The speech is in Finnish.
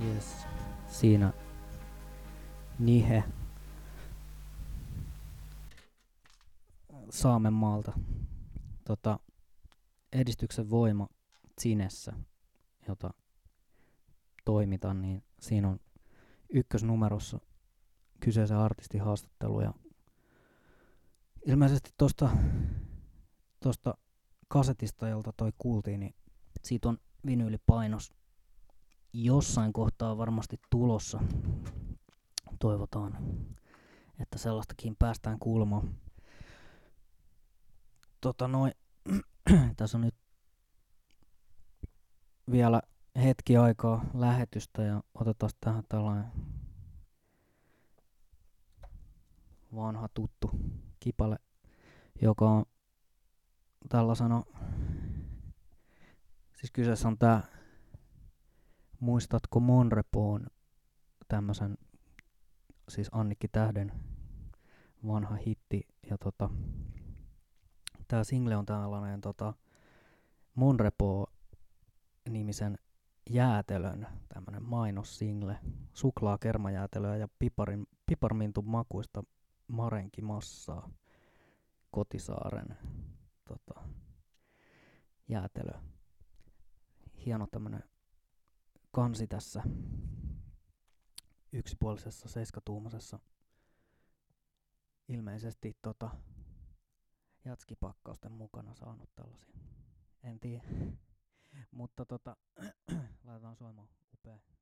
Yes. Siinä Nihe Saamenmaalta. Edistyksen voima Zinessä, jota toimitan, niin siinä on ykkösnumerossa kyseisen artistin haastattelu. Ja ilmeisesti tosta kasetista, jolta toi kuultiin, niin siitä on vinyylipainos jossain kohtaa varmasti tulossa. Toivotaan, että sellaistakin päästään kuulemaan. Tässä on nyt vielä hetki aikaa lähetystä ja otetaan tähän tällainen vanha tuttu kipale, joka on tällaisena, siis kyseessä on tää Muistatko Monrepoon, tämmösen siis Annikki Tähden vanha hitti, ja tää single on tällainen Monrepo-nimisen jäätelön tämmönen mainossingle, suklaakermajäätelöä ja piparmintun makuista marenkimassaa, Kotisaaren jäätelö. Hieno tämmönen kansi tässä yksipuolisessa 7-tuumaisessa, ilmeisesti jatskipakkausten mukana saanut tällaisia. En tiedä. Mutta laitetaan soimaan. Upea.